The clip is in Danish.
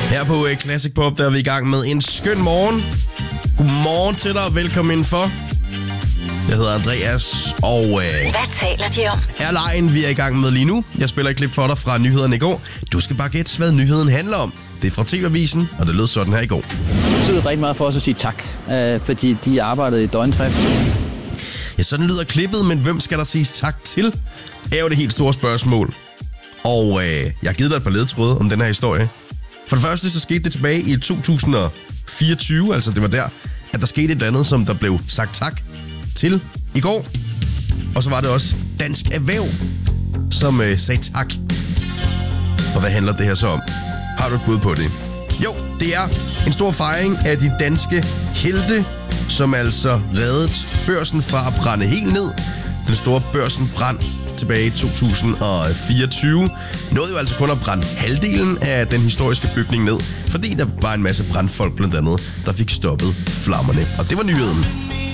Her på Classic Pop, der er vi i gang med en skøn morgen. Godmorgen til dig, og velkommen indenfor. Jeg hedder Andreas, og hvad taler de om? Er lejen, vi er i gang med lige nu. Jeg spiller et klip for dig fra nyhederne i går. Du skal bare gætte, hvad nyheden handler om. Det er fra TV-avisen, og det lød sådan her i går. Det betyder rigtig meget for os at sige tak, fordi de arbejdede i døgndrift. Ja, sådan lyder klippet, men hvem skal der siges tak til? Er jo det helt store spørgsmål. Og jeg har givet dig et par ledetråde om den her historie. For det første, så skete det tilbage i 2024, altså det var der, at der skete et andet, som der blev sagt tak til i går. Og så var det også Dansk Erhverv, som sagde tak. Og hvad handler det her så om? Har du et bud på det? Jo, det er en stor fejring af de danske helte, som altså reddede børsen fra at brænde helt ned. Den store børsenbrand tilbage i 2024 nåede jo altså kun at brænde halvdelen af den historiske bygning ned, fordi der var en masse brandfolk blandt andet, der fik stoppet flammerne. Og det var nyheden.